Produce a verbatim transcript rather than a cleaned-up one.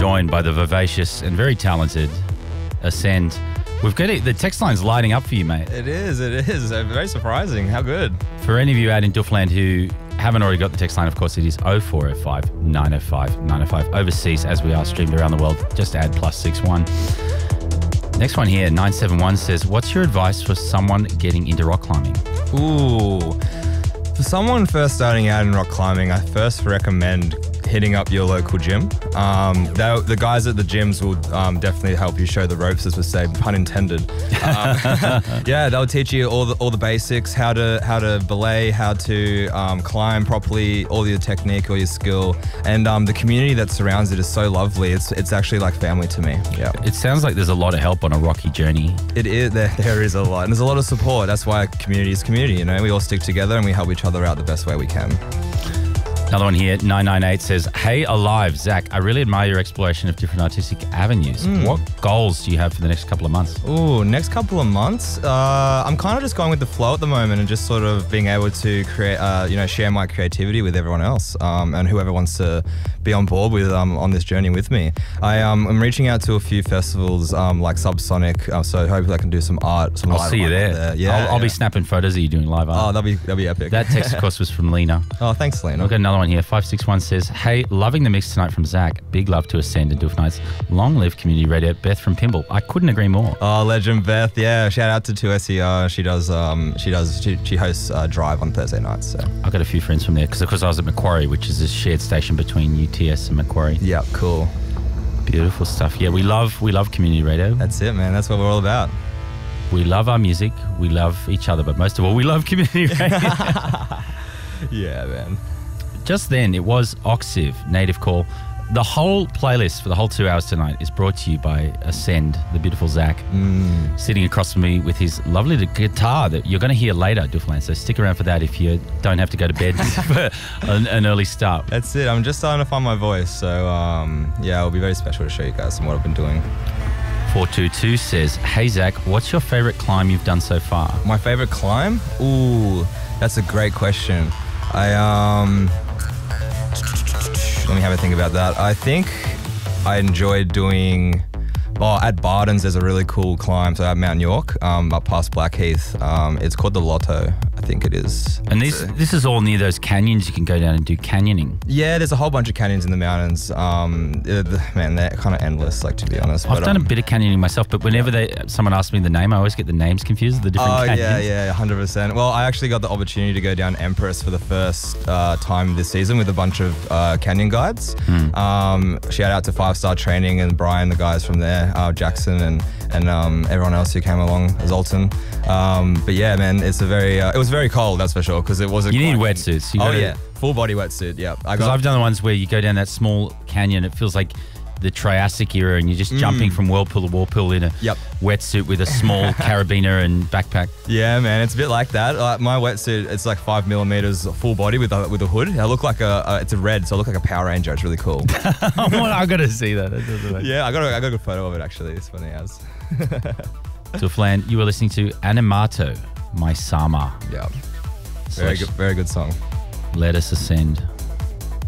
joined by the vivacious and very talented Ascend. We've got it. The text line's lighting up for you, mate. It is, it is. Very surprising. How good. For any of you out in Doofland who haven't already got the text line, of course, it is oh four oh five, nine oh five, nine oh five. Overseas, as we are streamed around the world, just add plus six one. Next one here, nine seven one says, what's your advice for someone getting into rock climbing? Ooh. For someone first starting out in rock climbing, I first recommend hitting up your local gym. Um, the guys at the gyms will um, definitely help you show the ropes, as we say, pun intended. Um, yeah, they'll teach you all the all the basics, how to how to belay, how to um, climb properly, all your technique, all your skill, and um, the community that surrounds it is so lovely. It's it's actually like family to me. Yeah. It sounds like there's a lot of help on a rocky journey. It is. There, there is a lot, and there's a lot of support. That's why community is community. You know, we all stick together and we help each other out the best way we can. Another one here, nine nine eight says, hey, alive, Zach, I really admire your exploration of different artistic avenues. Mm. What goals do you have for the next couple of months? Ooh, next couple of months? Uh, I'm kind of just going with the flow at the moment and just sort of being able to create, uh, you know, share my creativity with everyone else um, and whoever wants to be on board with um, on this journey with me. I, um, I'm reaching out to a few festivals um, like Subsonic, uh, so hopefully I can do some art. Some I'll see you there. there. Yeah, I'll, I'll yeah. be snapping photos of you doing live art. Oh, that'll be, that'll be epic. That text, of course, was from Lena. Oh, thanks, Lena. We've got another one here. five six one says, hey, loving the mix tonight from Zach. Big love to Ascend and Doof Nights. Long live community radio. Beth from Pimble. I couldn't agree more. Oh, legend Beth. Yeah, shout out to two S E R. She does, um, she does, she, she hosts uh, Drive on Thursday nights. So I've got a few friends from there because, of course, I was at Macquarie, which is a shared station between U T S and Macquarie. Yeah, cool. Beautiful stuff. Yeah, we love, we love community radio. That's it, man. That's what we're all about. We love our music. We love each other, but most of all, we love community radio. Yeah, man. Just then, it was Oxiv, Native Call. The whole playlist for the whole two hours tonight is brought to you by Ascend, the beautiful Zach, mm. sitting across from me with his lovely guitar that you're going to hear later, Doofland. So stick around for that if you don't have to go to bed for an, an early start. That's it. I'm just starting to find my voice. So, um, yeah, it'll be very special to show you guys some what I've been doing. four two two says, hey, Zach, what's your favorite climb you've done so far? My favorite climb? Ooh, that's a great question. I, um... Let me have a think about that. I think I enjoyed doing, oh, at Bardens there's a really cool climb, so at Mount York, um, up past Blackheath. Um, it's called the Lotto, I think it is. And this this is all near those canyons you can go down and do canyoning. Yeah, there's a whole bunch of canyons in the mountains. Um, the, the, man, they're kind of endless, like, to be honest. I've but, done um, a bit of canyoning myself, but whenever they someone asks me the name, I always get the names confused, the different oh, canyons. yeah, yeah, one hundred percent. Well, I actually got the opportunity to go down Empress for the first uh, time this season with a bunch of uh, canyon guides. Mm. Um, shout out to Five Star Training and Brian, the guys from there, uh, Jackson and and um, everyone else who came along, Zoltan. Um, but yeah, man, it's a very, uh, it was very cold, that's for sure, because it wasn't. You need wetsuits. You oh yeah, full body wetsuit. Yeah, because I've done the ones where you go down that small canyon. It feels like the Triassic era, and you're just mm. jumping from whirlpool to whirlpool in a yep. wetsuit with a small carabiner and backpack. Yeah, man, it's a bit like that. Like my wetsuit, it's like five millimeters full body with a with a hood. I look like a, uh, it's a red, so I look like a Power Ranger. It's really cool. I got to see that. Yeah, I got a, I got a good photo of it actually. It's funny as. Doofland, you were listening to Animato, My Sama. Yeah, very good, very good song. Let us ascend.